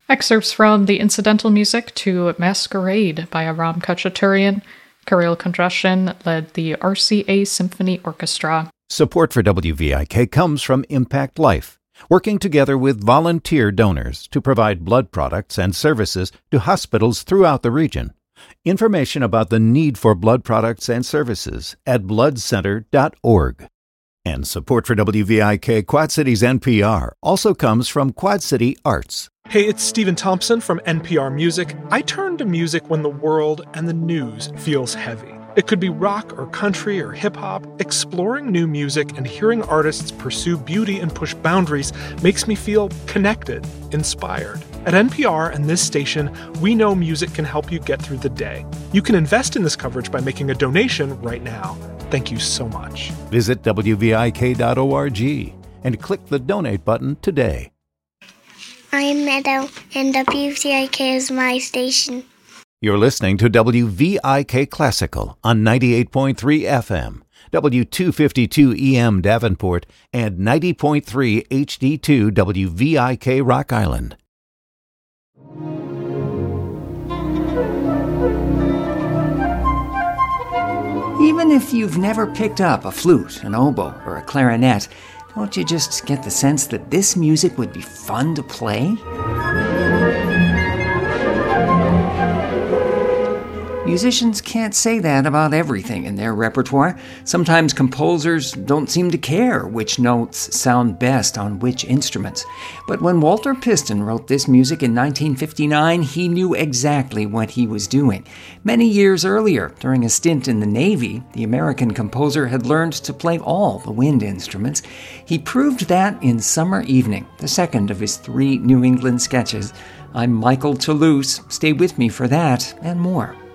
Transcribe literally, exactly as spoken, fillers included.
Excerpts from the incidental music to Masquerade by Aram Khachaturian. Kirill Kondrashin led the R C A Symphony Orchestra. Support for W V I K comes from Impact Life, working together with volunteer donors to provide blood products and services to hospitals throughout the region. Information about the need for blood products and services at blood center dot org. And support for W V I K Quad Cities N P R also comes from Quad City Arts. Hey, it's Stephen Thompson from N P R Music. I turn to music when the world and the news feels heavy. It could be rock or country or hip-hop. Exploring new music and hearing artists pursue beauty and push boundaries makes me feel connected, inspired. At N P R and this station, we know music can help you get through the day. You can invest in this coverage by making a donation right now. Thank you so much. Visit W V I K dot org and click the donate button today. I'm Meadow, and W V I K is my station. You're listening to W V I K Classical on ninety-eight point three F M, W two fifty-two E M Davenport, and ninety point three H D two W V I K Rock Island. Even if you've never picked up a flute, an oboe, or a clarinet, don't you just get the sense that this music would be fun to play? Musicians can't say that about everything in their repertoire. Sometimes composers don't seem to care which notes sound best on which instruments. But when Walter Piston wrote this music in nineteen fifty-nine, he knew exactly what he was doing. Many years earlier, during a stint in the Navy, the American composer had learned to play all the wind instruments. He proved that in Summer Evening, the second of his three New England sketches. I'm Michael Toulouse. Stay with me for that and more.